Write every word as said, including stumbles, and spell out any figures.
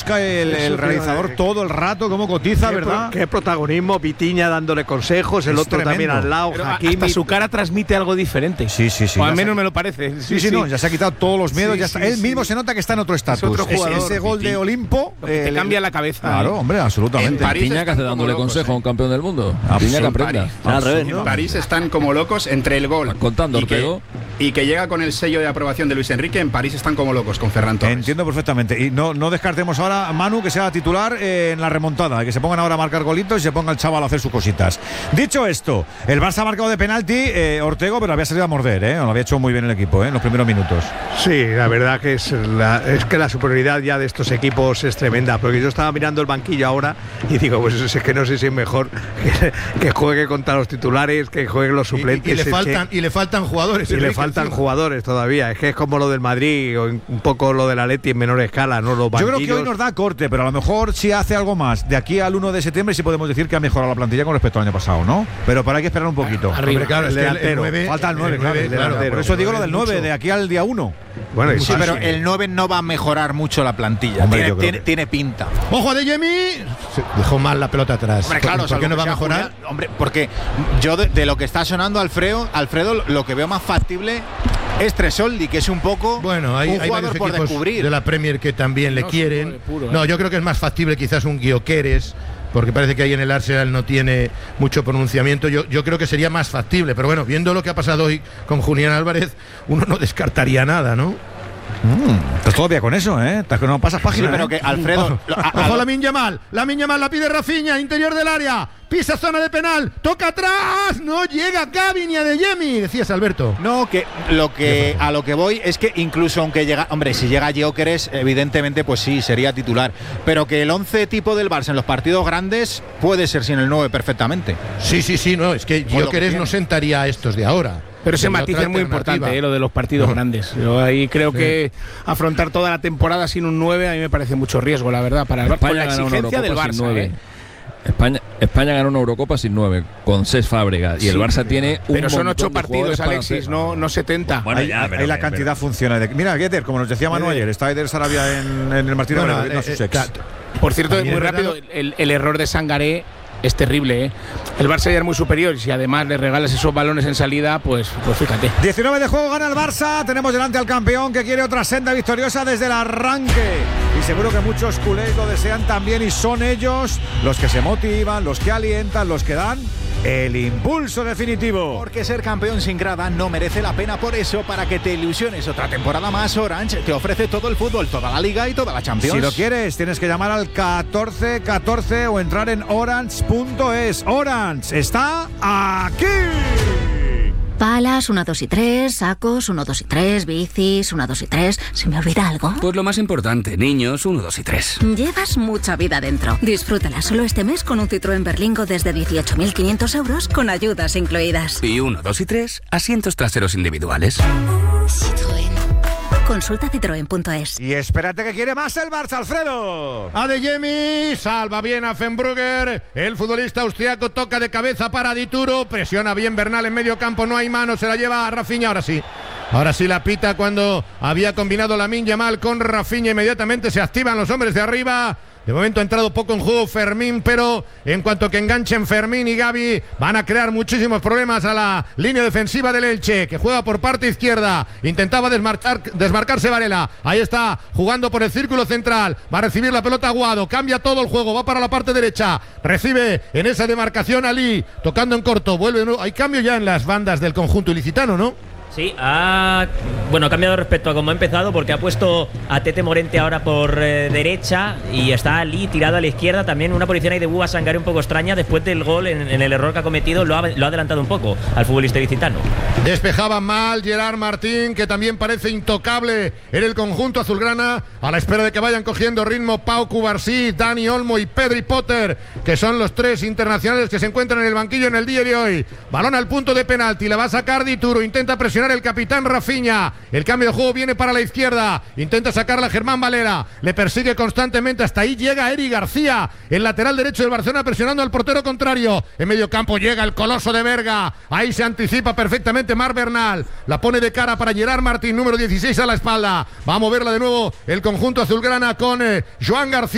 busca el, el realizador todo el rato, cómo cotiza, qué ¿verdad? Pro, qué protagonismo, Vitinha dándole consejos, el es otro tremendo. también al lado, Pero Hakimi. hasta su cara transmite algo diferente. Sí, sí, sí. O al Ya menos se- me lo parece. Sí, sí, sí, no, ya se ha quitado todos los miedos. Sí, ya está. sí, Él sí. mismo se nota que está en otro estatus. otro jugador, Ese gol de Vitinha. Olimpo Te eh, cambia le- la cabeza. Claro, ¿eh? hombre, absolutamente. En París Piña que hace están como dándole locos, consejo a ¿eh? un campeón del mundo. Absoluto. Piña que aprenda. París. Al revés, En ¿no? París están como locos entre el gol Contando, y, que, Ortego. y que llega con el sello de aprobación de Luis Enrique. En París están como locos con Ferran Torres. Entiendo perfectamente. Y no, no descartemos ahora a Manu que sea titular eh, en la remontada, que se pongan ahora a marcar golitos y se ponga el chaval a hacer sus cositas. Dicho esto, el Barça ha marcado de penalti, eh, Ortego, pero había salido a morder, ¿eh? Lo había hecho muy bien el equipo, ¿eh? En los primeros minutos. Sí, la verdad que es, la, es que la superioridad ya de estos equipos es tremenda, porque yo estaba mirando el banquillo ahora y digo, pues es que no sé si es mejor que, que juegue contra los titulares, que jueguen los suplentes. Y, y, y, le es faltan, que, y le faltan jugadores. y le Enrique, faltan encima. jugadores todavía. Es que es como lo del Madrid o un poco lo del Atleti en menor escala, ¿no? Los Yo creo que banquillos. hoy nos da corte, pero a lo mejor si hace algo más de aquí al uno de septiembre sí podemos decir que ha mejorado la plantilla con respecto al año pasado, ¿no? Pero para hay que esperar un poquito. Hombre, claro, El es que el- el delantero. nueve- Falta el nueve, el claro, nueve, el claro, delantero. Por eso el digo lo nueve del es nueve, mucho. de aquí al día uno. Bueno, y Sí, sí, pero sí. el nueve no va a mejorar mucho la plantilla. Hombre, tiene, yo creo tiene, que- tiene pinta. Ojo a De Jemi. Se dejó mal la pelota atrás. Hombre, claro, ¿Por salvo qué no que va a sea mejorar? Julián. Hombre, porque yo de, de lo que está sonando Alfredo, Alfredo, lo que veo más factible es Tresoldi, que es un poco Bueno, hay, un hay jugador varios por equipos descubrir. de la Premier que también le No, quieren. es puro, ¿eh? No, yo creo que es más factible quizás un Gyökeres, porque parece que ahí en el Arsenal no tiene mucho pronunciamiento. Yo, yo creo que sería más factible, pero bueno, viendo lo que ha pasado hoy con Julián Álvarez, uno no descartaría nada, ¿no? Mm, estás todavía con eso, ¿eh? Estás que no pasas Sí, página. pero ¿eh? que Alfredo. lo- a- a- Ojo a Lamine Yamal, Lamine Yamal la pide Rafinha, interior del área, pisa zona de penal, toca atrás, no llega Gavi ni a De Jemi, decías Alberto. No, que lo que a lo que voy es que incluso aunque llega, hombre, si llega Gyökeres, evidentemente pues sí, sería titular, pero que el once tipo del Barça en los partidos grandes puede ser sin el nueve perfectamente. Sí, sí, sí, no, es que Por lo que Gyökeres tiene. no sentaría a estos de ahora. Pero ese Sería matiz otra es muy alternativa. importante, eh, lo de los partidos No. grandes. Yo ahí creo que afrontar toda la temporada sin un nueve a mí me parece mucho riesgo, la verdad, para el Barça. Con la España gana una exigencia del Eurocopa sin Barça. nueve. ¿eh? España, España ganó una Eurocopa sin nueve, con Cés Fábregas. Y el Sí, Barça tiene un Pero son montón ocho de partidos, jugadores para Alexis, hacer- no, no setenta. Bueno, ahí, ya, ahí pero- la pero- cantidad funciona. De- mira, Getter, como nos decía Manu Eh, ayer, está Eder Sarabia en, en el Martínez Bueno, Valverde, no, eh, sus eh, ex. claro, Por cierto, También muy es rápido, verdad, el, el error de Sangaré es terrible, ¿eh? El Barça ya es muy superior y si además le regalas esos balones en salida, pues, pues fíjate. diecinueve de juego, gana el Barça. Tenemos delante al campeón que quiere otra senda victoriosa desde el arranque. Y seguro que muchos culés lo desean también y son ellos los que se motivan, los que alientan, los que dan el impulso definitivo. Porque ser campeón sin grada no merece la pena. Por eso, para que te ilusiones otra temporada más, Orange te ofrece todo el fútbol, toda la Liga y toda la Champions. Si lo quieres, tienes que llamar al catorce catorce o entrar en orange punto es. Orange está aquí. Palas, uno, dos y tres, sacos, uno, dos y tres, bicis, uno, dos y tres. ¿Se me olvida algo? Pues lo más importante, niños, uno, dos y tres. Llevas mucha vida dentro. Disfrútala solo este mes con un Citroën Berlingo desde dieciocho mil quinientos euros con ayudas incluidas. Y uno, dos y tres, asientos traseros individuales. Citroën. Consulta citroen punto es. Y espérate que quiere más el Barça, Alfredo. A De Jemi, salva bien a Fenbrugger, el futbolista austriaco toca de cabeza para Dituro, presiona bien Bernal en medio campo, no hay mano, se la lleva a Rafinha, ahora sí. Ahora sí la pita cuando había combinado Lamine Yamal con Rafinha, inmediatamente se activan los hombres de arriba. De momento ha entrado poco en juego Fermín, pero en cuanto que enganchen Fermín y Gavi van a crear muchísimos problemas a la línea defensiva del Elche, que juega por parte izquierda. Intentaba desmarcar, desmarcarse Varela. Ahí está, jugando por el círculo central. Va a recibir la pelota Aguado. Cambia todo el juego, va para la parte derecha. Recibe en esa demarcación Ali, tocando en corto. Vuelve. ¿No? Hay cambio ya en las bandas del conjunto ilicitano, ¿no? Sí, ha, bueno, ha cambiado respecto a cómo ha empezado porque ha puesto a Tete Morente ahora por eh, derecha y está Ali tirado a la izquierda. También una posición ahí de Búa Sangaré un poco extraña después del gol en, en el error que ha cometido. Lo ha, lo ha adelantado un poco al futbolista ilicitano. Despejaba mal Gerard Martín, que también parece intocable en el conjunto azulgrana, a la espera de que vayan cogiendo ritmo Pau Cubarsí, Dani Olmo y Pedri Potter, que son los tres internacionales que se encuentran en el banquillo en el día de hoy. Balón al punto de penalti, la va a sacar Dituro, intenta presionar el capitán Rafinha. El cambio de juego viene para la izquierda, intenta sacarla Germán Valera, le persigue constantemente, hasta ahí llega Eri García, el lateral derecho del Barcelona, presionando al portero contrario. En medio campo llega el coloso de Berga, ahí se anticipa perfectamente Mar Bernal, la pone de cara para Gerard Martín, número dieciséis a la espalda. Va a moverla de nuevo el conjunto azulgrana con eh, Joan García.